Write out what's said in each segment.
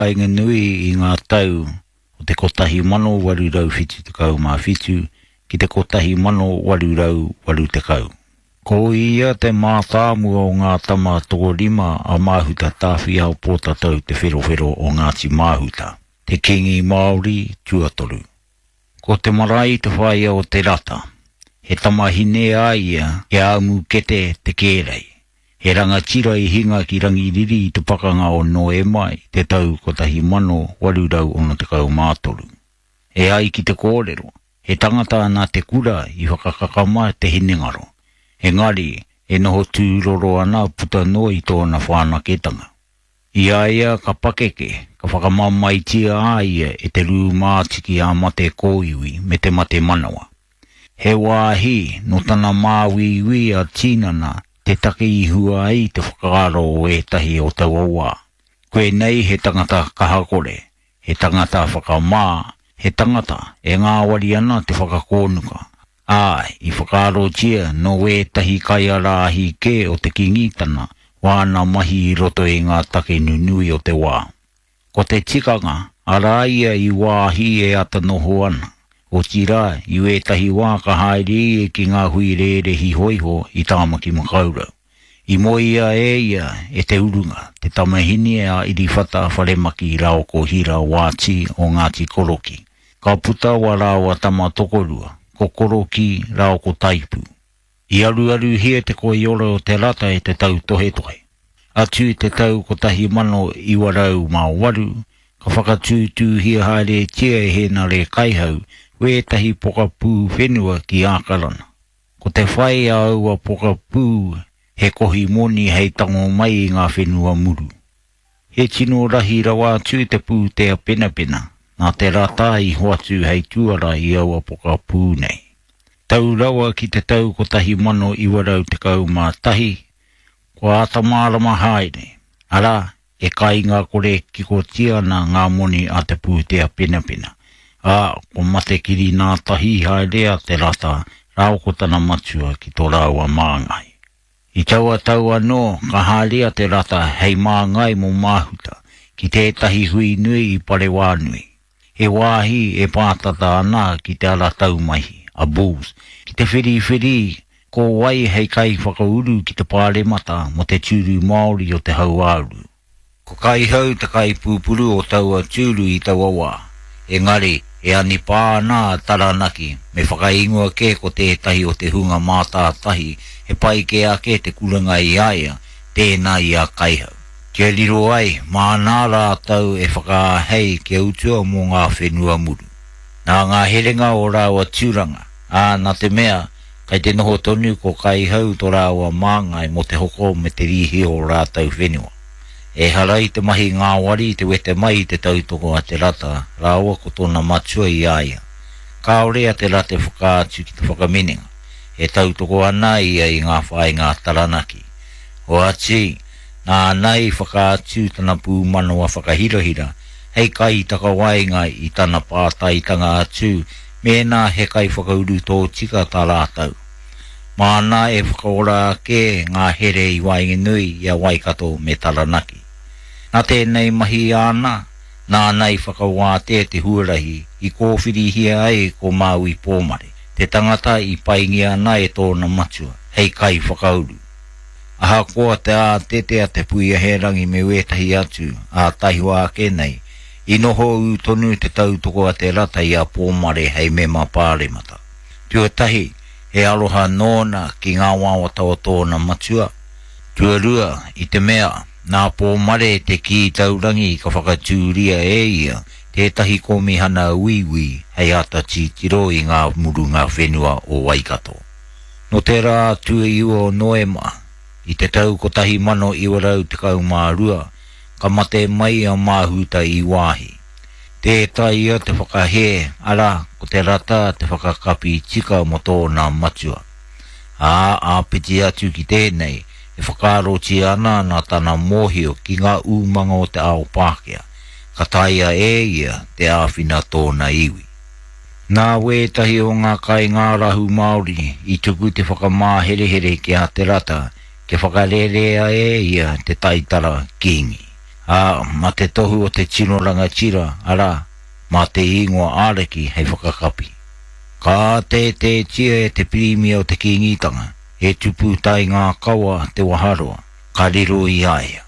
Ainga nui I ngā tau o te kotahi mano waru rau whitu te kau mā whitu ki te kotahi mano waru rau waru te kau. Ko ia te mātāmua o ngā tama tō rima a Māhuta tāwhia o pōtatau te whero o Ngāti Māhuta, te kingi Māori tuatoru. Ko te marae te whaia o te rata, he tamahine a ia he aumu kete te kērei. He rangatira I hinga ki rangiriri I te pakanga o noe mai te tau kotahi mano waru rau ono te kau mātoru. He ai ki te kōrero, he tangata nā te kura I whakakakama te hinengaro. Engari, e noho tūroro ana puta no I tōna whānaketanga. I aia ka pakeke, ka whakamamaitia a ia e te rū mātiki a mate kōiwi me te mate manawa. He wāhi no tana māwiwi a tīnana te take I hua ai te whakaaro o etahi o tau aua. Koe nei he tangata kahakore, he tangata whakamā, he tangata e ngā wari ana te whakakōnuka. I whakaaro tia no etahi kai arahi ke o te kingitana, wāna mahi I roto I ngā take nunui o te wā. Ko te tikanga, araia I wāhi e ata noho ana. O tira, I etahi wā ka haere ki ngā hui rere hi hoiho I tāmaki makaurau. I moia ia e te urunga, te tamahini a iriwhata wharemaki I rao ko hira wāti o Ngāti Koroki. Ka puta wa rao a tama tokorua, ko koroki rao ko taipu. I aru hia te koe ora o te rata e te tau tohe. Atu I te tau ko tahi mano I warau mā waru, ka whakatūtū hia haere tia e hena re kaihau, we tahi pokapū whenua ki ākarana. Ko te whai a aua pokapū, he kohi moni hei tango mai I ngā whenua muru. He tino rahi rawa atu te pū te a pena, nā te rata I hoatu hei tuara I aua pokapū nei. Tau rawa ki te tau ko tahi mano I warau te kau mā tahi, ko ātamārama haere, ara e kai ngā kore ki ko tiana ngā moni a te pū te a pena. Ko mate kiri nā tahi haere a te rata, rao ko tana matua ki tō rau a māngai. I taua anō, ka haere te rata hei māngai mo Māhuta, ki tētahi hui nui I pare wānui. He wāhi e pātata ana ki te ala taumahi, a bulls, ki te whiri, ko wai hei kai whakauru ki te pāre mata mo te tūru Māori o te hauāru. Ko kai hau te kai pūpuru o taua tūru I taua wā. Engari, e ani pāna taranaki, me whakaingoa ke ko tētahi o te hunga mātātahi, he pai ke ake te kuranga I aia, tēnā I a kaihau. Kia riro ai, mānā rātau e whakahei ke utua mō ngā whenua muru. Nā ngā herenga o rāua tūranga, nā te mea, kai te noho tonu ko kai hau tō rāua māngai mo te hoko me te rihi o rātau whenua. E harai te mahi ngā wari te wete mai te tautoko a te rata, rāua ko tōna matua I aia. Kaore a te rate whakaatu ki te whakamenenga, e tautoko ana ia I ngā whae ngā taranaki. O ati, nā nei whakaatu tana pū mano a whakahirahira, hei kai takawainga I tana pātaitanga atu, me nā he kai whakauru tō tika tā rātau. Māna e whakaora ke ngā here I Wainganui I a Waikato me Taranaki. Nā tēnei mahi ana, nā nei whakawāte te huarahi I kōwhiri hia ai ko Maui Pōmare. Te tangata I paingi ana e tōna matua, hei kai whakauru. Aha koa te a tete a te puia herangi me wetahi atu a tahiwa ake nei, I noho u tonu te tautoko a te rata I a Pōmare hei me mapāre mata. Tuatahi, he aloha nōna ki ngā wāwa tawa tōna matua. Tuarua I te mea, nā Pōmare te ki taurangi ka whakatūria e ia, tētahi komihana uiwi hei ata titiro I ngā muru ngā whenua o Waikato. No te rā tua I o Noema, I te tau ko tahi mano I warau te kau mārua, ka mate mai a Māhuta I wāhi. Tētai ia te whakahe, ara ko te rata te whakakapi tika mo tōna matua. Piti atu ki tēnei, e whakaroti ana nā tana mōhio ki ngā umanga o te ao Pākehā, ka taia e ia te āwhina tōna iwi. Nā wētahi o ngā kai ngā rahu Māori I tuku te whakamāhere ki a te rata, ke whakarerea e ia te taitara kingi. Ma te tohu o te tino rangatira, ara, ma te ingoa areki hei whakakapi. Ka te tia e te pirimia o te kingitanga, e tupu tai ngā kaua te waharoa, ka riro i aia.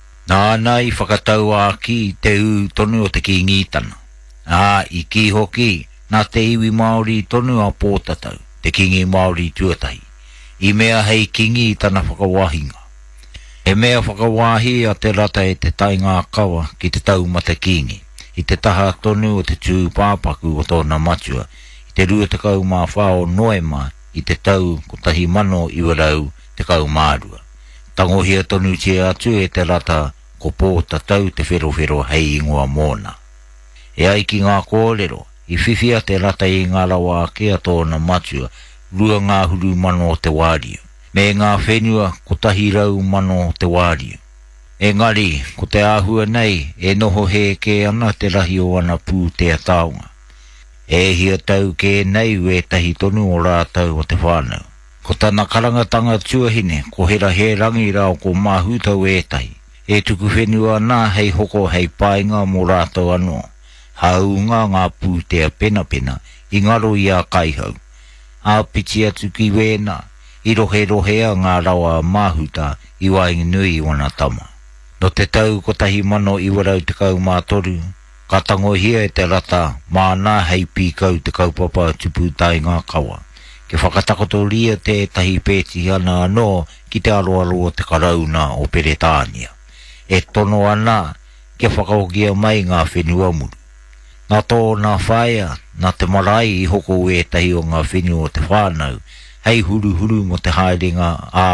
Nā i whakatau a ki te u tonu o te kingitana. I ki hoki, nā te iwi Māori tonu a pōtatau, te kingi Māori tuatahi. I mea hei kingi tana whakawahinga. E mea whakawahi a te rata e te tai ngā kawa ki te taumata kingi. I te taha tonu o te tū pāpaku o tōna matua. I te rua te kau mā whao noema i te tau ko tahi mano i warau te kau mārua. Tangohia tonu te atu e te rata ko pōtatau te whero hei ingoa mōna. E ai ki ngā kōrero, i whiwhia te rata i ngā rawa kia tōna matua, rua ngā huru mano o te wārio. Me ngā whenua ko tahi rau mano o te wārio. Engari, ko te āhua nei, e noho he ke ana te rahi o ana pū te ataunga. E hia tau ke nei ue tahi tonu o rātau o te whānau. Ko tana karangatanga tuahine, ko hera he rangi rao ko mahutau e tahi. E tuku whenua nā hei hoko hei painga mo rātau anō. Haunga ngā pū te pena, i ngaro i a kaihau. A piti atu ki wēna, i rohe ngā rawa mahuta i waingi nui i wana tama. No te tau ko tahi mano i warau te kau mātoru, ka tangohia e te rata māna hei pīkau te kaupapa tupu tai ngā kawa. Ke whakatakotoria te tahi pēti ana anō ki te aroaro te karauna o Peretānia. E tono ana ke whakaokia mai ngā whenua muru. Nā tō nā whaia, nā te marae i hoko e tahi o ngā whenua o te whānau, hei huru mo te haerenga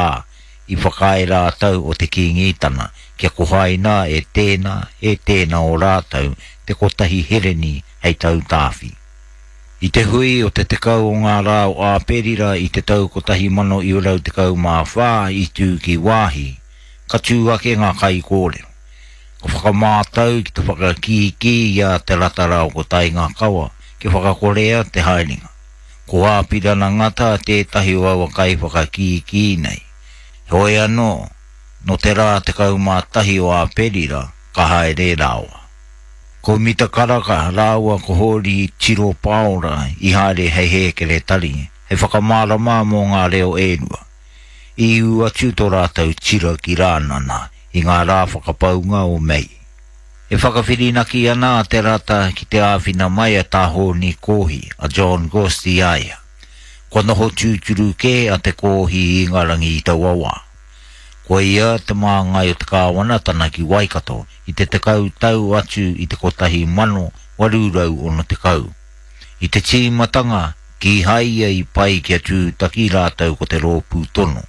i whakae rātau o te kingitana, kia kohaina e tēnā o rātau, te kotahi hereni hei tau tāwhi. I te hui o te tekau o ngā rāo a perira i te tau kotahi mano i urau te kau mā whā i tū ki wāhi, ka tūake ngā kai kōrero. Ko whakamātau ki te whakakiki ia te ratarao ko tai ngā kawa, ki whakakorea te haerenga. Ko āpirana ngata tētahi o awa kai whakakiki nei. Hoi anō, no te rā te kau mātahi o a perira, ka haere rāua. Ko mita karaka rāua ko hori tiro paora i haere hei hekere tari, hei whakamārama mō ngā reo ērua. I ua tūto rātau tira ki rānana, i ngā rā whakapaunga o mei. E whakawhirinaki ana te rata ki te āwhina mai a tāho ni kōhi a John Gost i aia. Ko noho tūturu ke a te kōhi i ngarangi i tauawa. Ko ia te māngai o te kāwana tana ki Waikato i te tekau tau atu i te kotahi mano warurau ono te kau. I te tīmatanga ki haia i pai kia tūtaki rātau ko te rōpū tono,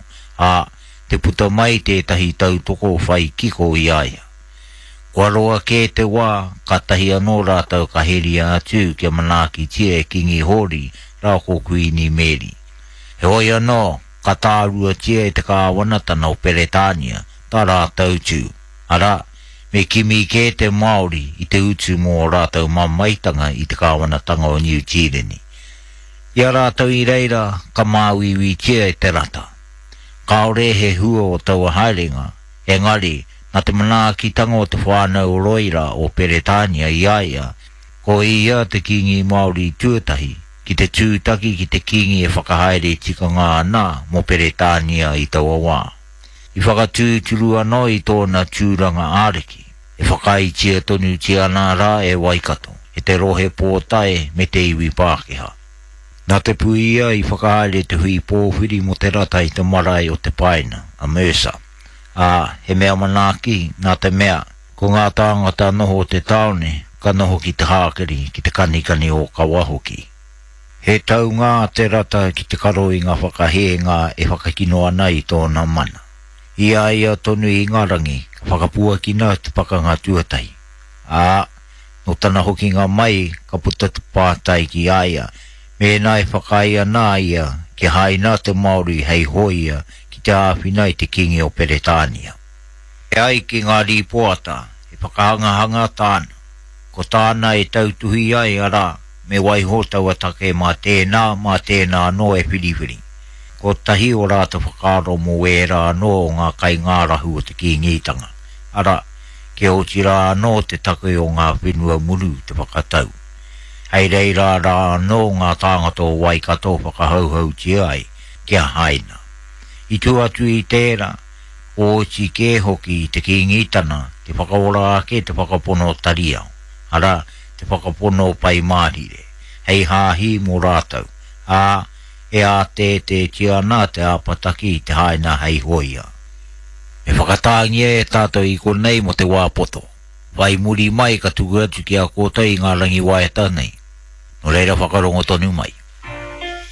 te puta mai tētahi tau toko whai kiko i aia. Kua roa ke te wā, ka tahi anō rātau ka heria atu kia manaki tia e kingi hori rā ko Kuini Mary. He hoi anō, ka tārua tia e te kāwana tana o Peretānia, tā rātau tū. Ara, me kimi ke te Māori i te utu mō rātau mamaitanga i te kāwanatanga o New Zealand. Ia rātau i reira, ka māwiwi tia e te rata. Kaore he hua o taua haerenga, engari, nā te manaakitanga o te whānau roira o Peretānia i aia, ko ia te kingi Māori tuatahi, ki te tūtaki ki te kingi e whakahaere tika ngā nā mo Peretānia i taua wā. I whakatūturu anō i tōna tūranga āreki, e whakaitia tonu tia nā rā e Waikato, e te rohe pōtae me te iwi Pākehā. Nā te puia i whakahaere te hui pōwhiri mo te rata i te marae o te paina, a Mercer. He mea manaki, nā te mea, ko ngā tāngata noho o te taone, ka noho ki te hākeri, ki te kanikani o Kawahoki. He tau ngā te rata ki te karoi ngā whakahenga e whakakinoa nei tōna mana. Ia ia tonu i ngarangi, whakapua ki nā te pakanga tuatahi. No tana hoki ngā mai, ka puta te pātai ki aia, me nai whakaia nā ia, ki haina te Māori hei hoia, ki te āwhina i te kingi o Peretānia. E ai ki ngā rīpoata, e whakahangahanga tāna, ko tāna e tautuhi ai ara, me waiho tauatake mā tēnā no e whiriwhiri. Ko tahi o rāta whakaro mo wera no o ngā kai ngārahu o te kingitanga. Ara, ke o tira no te take o ngā whenua muru te whakatau. Hei reira rā no ngā tāngata o Waikato whakahauhau ti ai kia haina. I tuatu i tērā, o ti ke hoki te kingitana, te whakaora ake te whakapono tariau. Ara, te whakapono pai mahire. Hei hāhi mō rātau. E a te tia nā te apataki te haina hei hoia. Me whakatāngia e tātou i konei mo te wāpoto. Vai muri mai ka tuku atu ki a kōtai ngā rangi waeta nei. No reira whakarongo tonu mai.